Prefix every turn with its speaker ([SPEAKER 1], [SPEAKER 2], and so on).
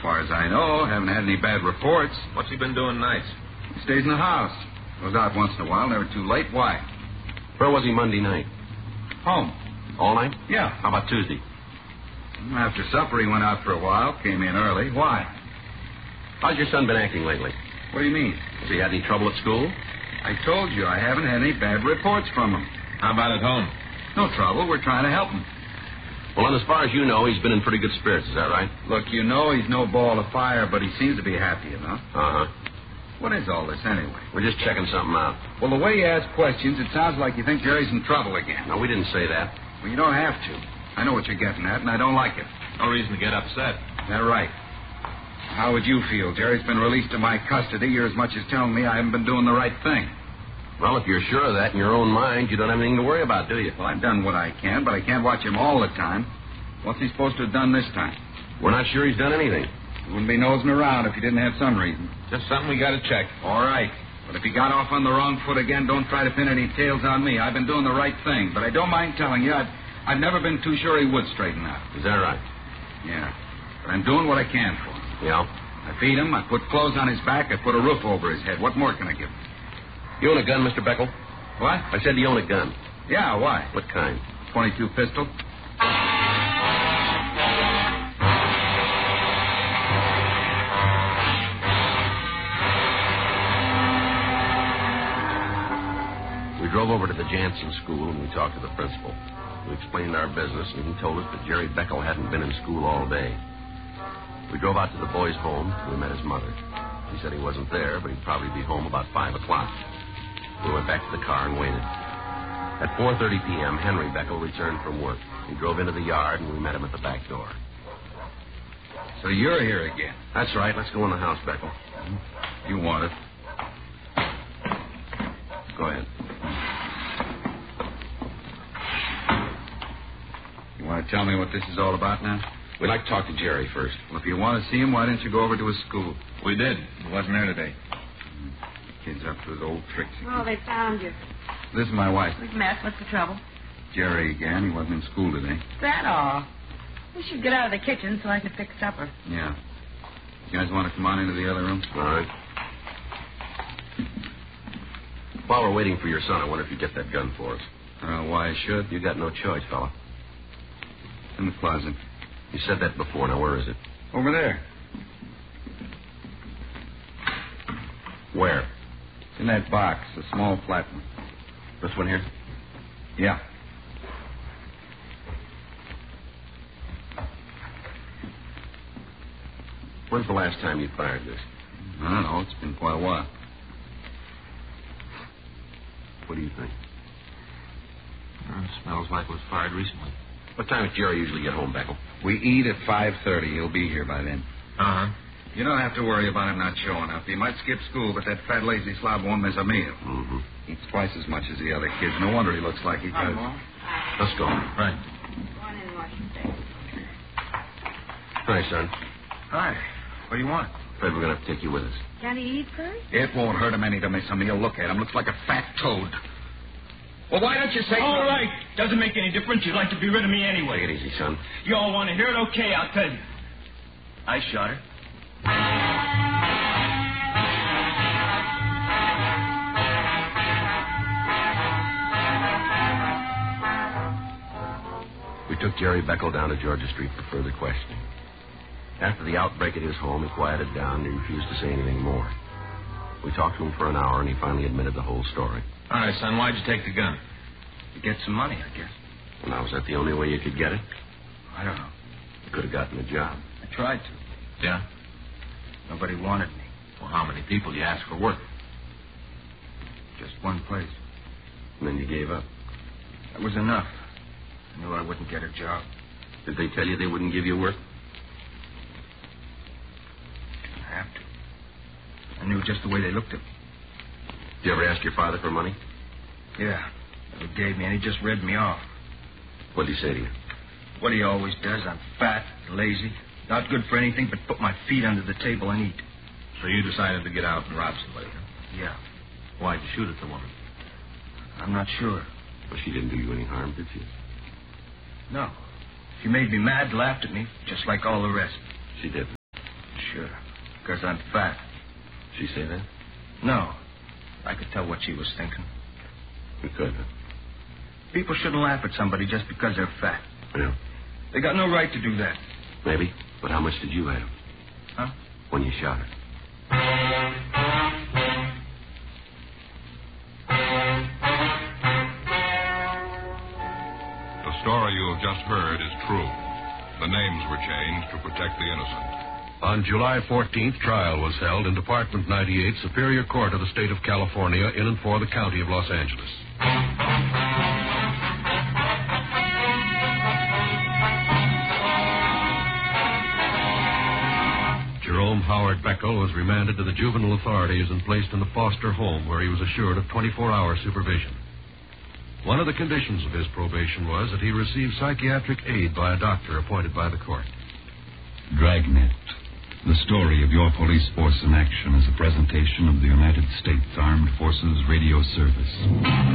[SPEAKER 1] far as I know. Haven't had any bad reports.
[SPEAKER 2] What's he been doing nights?
[SPEAKER 1] He stays in the house. Goes out once in a while, never too late. Why?
[SPEAKER 3] Where was he Monday night?
[SPEAKER 1] Home.
[SPEAKER 3] All night?
[SPEAKER 1] Yeah.
[SPEAKER 3] How about Tuesday?
[SPEAKER 1] After supper, he went out for a while, came in early. Why?
[SPEAKER 3] How's your son been acting lately?
[SPEAKER 1] What do you mean?
[SPEAKER 3] Has he had any trouble at school?
[SPEAKER 1] I told you I haven't had any bad reports from him.
[SPEAKER 2] How about at home?
[SPEAKER 1] No trouble. We're trying to help him.
[SPEAKER 3] Well, and as far as you know, he's been in pretty good spirits. Is that right?
[SPEAKER 1] Look, you know he's no ball of fire, but he seems to be happy enough.
[SPEAKER 3] Uh-huh.
[SPEAKER 1] What is all this, anyway?
[SPEAKER 3] We're just checking something out.
[SPEAKER 1] Well, the way you ask questions, it sounds like you think Jerry's in trouble again.
[SPEAKER 3] No, we didn't say that.
[SPEAKER 1] Well, you don't have to. I know what you're getting at, and I don't like it.
[SPEAKER 2] No reason to get upset.
[SPEAKER 1] That's right. How would you feel? Jerry's been released to my custody. You're as much as telling me I haven't been doing the right thing.
[SPEAKER 3] Well, if you're sure of that in your own mind, you don't have anything to worry about, do you?
[SPEAKER 1] Well, I've done what I can, but I can't watch him all the time. What's he supposed to have done this time?
[SPEAKER 3] We're not sure he's done anything.
[SPEAKER 1] He wouldn't be nosing around if he didn't have some reason.
[SPEAKER 2] Just something we got to check.
[SPEAKER 1] All right. But if he got off on the wrong foot again, don't try to pin any tails on me. I've been doing the right thing. But I don't mind telling you, I've never been too sure he would straighten out.
[SPEAKER 3] Is that right?
[SPEAKER 1] Yeah. But I'm doing what I can for him.
[SPEAKER 3] Yeah?
[SPEAKER 1] I feed him, I put clothes on his back, I put a roof over his head. What more can I give him?
[SPEAKER 3] You own a gun, Mr. Beckel?
[SPEAKER 1] What?
[SPEAKER 3] I said you own a gun.
[SPEAKER 1] Yeah, why?
[SPEAKER 3] What kind?
[SPEAKER 1] .22 pistol.
[SPEAKER 3] We drove over to the Jansen school and we talked to the principal. We explained our business and he told us that Jerry Beckel hadn't been in school all day. We drove out to the boy's home and we met his mother. He said he wasn't there, but he'd probably be home about 5 o'clock. We went back to the car and waited. At 4:30 p.m., Henry Beckel returned from work. He drove into the yard and we met him at the back door.
[SPEAKER 1] So you're here again.
[SPEAKER 3] That's right. Let's go in the house, Beckel.
[SPEAKER 1] You want it.
[SPEAKER 3] Go ahead.
[SPEAKER 1] You want to tell me what this is all about now?
[SPEAKER 3] We'd like to talk to Jerry first.
[SPEAKER 1] Well, if you want to see him, why didn't you go over to his school?
[SPEAKER 2] We did. He wasn't there today.
[SPEAKER 1] The kid's up to his old tricks again.
[SPEAKER 4] Oh, they found you.
[SPEAKER 1] This is my wife.
[SPEAKER 4] Big mess. What's the trouble?
[SPEAKER 1] Jerry again. He wasn't in school today.
[SPEAKER 4] Is that all? We should get out of the kitchen so I can fix supper.
[SPEAKER 1] Yeah. You guys want to come on into the other room?
[SPEAKER 3] All right. While we're waiting for your son, I wonder if you get that gun for us.
[SPEAKER 1] I don't know why I should.
[SPEAKER 3] You got no choice, fella.
[SPEAKER 1] In the closet.
[SPEAKER 3] You said that before. Now, where is it?
[SPEAKER 1] Over there.
[SPEAKER 3] Where?
[SPEAKER 1] It's in that box, the small flat one.
[SPEAKER 3] This one here?
[SPEAKER 1] Yeah.
[SPEAKER 3] When's the last time you fired this?
[SPEAKER 1] I don't know. It's been quite a while.
[SPEAKER 3] What do you think?
[SPEAKER 2] It smells like it was fired recently.
[SPEAKER 3] What time does Jerry usually get home, Beckel?
[SPEAKER 1] We eat at 5:30. He'll be here by then.
[SPEAKER 2] Uh-huh.
[SPEAKER 1] You don't have to worry about him not showing up. He might skip school, but that fat, lazy slob won't miss a meal.
[SPEAKER 3] Mm-hmm.
[SPEAKER 1] Eats twice as much as the other kids. No wonder he looks like he does.
[SPEAKER 3] Let's go.
[SPEAKER 2] Right.
[SPEAKER 4] Go on in, Washington.
[SPEAKER 3] Hi, son.
[SPEAKER 1] Hi. What do you want?
[SPEAKER 3] Afraid we're going to have to take you with us.
[SPEAKER 4] Can he eat first?
[SPEAKER 1] It won't hurt him any to miss a meal. Look at him. Looks like a fat toad. Well, why don't you say...
[SPEAKER 5] All right. Doesn't make any difference. You'd like to be rid of me
[SPEAKER 3] Take
[SPEAKER 5] anyway.
[SPEAKER 3] it easy, son.
[SPEAKER 5] You all want to hear it? Okay, I'll tell you. I shot her.
[SPEAKER 3] We took Jerry Beckel down to Georgia Street for further questioning. After the outbreak at his home, he quieted down and he refused to say anything more. We talked to him for an hour, and he finally admitted the whole story.
[SPEAKER 2] All right, son, why'd you take the gun?
[SPEAKER 1] To get some money, I guess.
[SPEAKER 3] And now, was that the only way you could get it?
[SPEAKER 1] I don't know.
[SPEAKER 3] You could have gotten a job.
[SPEAKER 1] I tried to.
[SPEAKER 2] Yeah?
[SPEAKER 1] Nobody wanted me.
[SPEAKER 2] Well, how many people you asked for work?
[SPEAKER 1] Just one place.
[SPEAKER 3] And then you gave up.
[SPEAKER 1] That was enough. I knew I wouldn't get a job.
[SPEAKER 3] Did they tell you they wouldn't give you work?
[SPEAKER 1] Didn't have to. I knew just the way they looked at me.
[SPEAKER 3] Did you ever ask your father for money?
[SPEAKER 1] Yeah. He gave me, and he just read me off.
[SPEAKER 3] What did he say to you?
[SPEAKER 1] What he always does. I'm fat, lazy, not good for anything but put my feet under the table and eat.
[SPEAKER 2] So you decided to get out and rob somebody, huh?
[SPEAKER 1] Yeah.
[SPEAKER 2] Why'd you shoot at the woman?
[SPEAKER 1] I'm not sure.
[SPEAKER 3] Well, she didn't do you any harm, did she?
[SPEAKER 1] No. She made me mad, laughed at me, just like all the rest.
[SPEAKER 3] She did.
[SPEAKER 5] sure. Because I'm fat.
[SPEAKER 3] She say that?
[SPEAKER 5] No. I could tell what she was thinking.
[SPEAKER 3] You could, huh?
[SPEAKER 5] People shouldn't laugh at somebody just because they're fat.
[SPEAKER 3] Yeah.
[SPEAKER 5] They got no right to do that.
[SPEAKER 3] Maybe. But how much did you have?
[SPEAKER 5] Huh?
[SPEAKER 3] When you shot her?
[SPEAKER 6] The story you have just heard is true. The names were changed to protect the innocent.
[SPEAKER 7] On July 14th, trial was held in Department 98, Superior Court of the State of California, in and for the County of Los Angeles. Jerome Howard Beckel was remanded to the juvenile authorities and placed in the foster home where he was assured of 24-hour supervision. One of the conditions of his probation was that he receive psychiatric aid by a doctor appointed by the court.
[SPEAKER 8] Dragnet, the story of your police force in action, is a presentation of the United States Armed Forces Radio Service.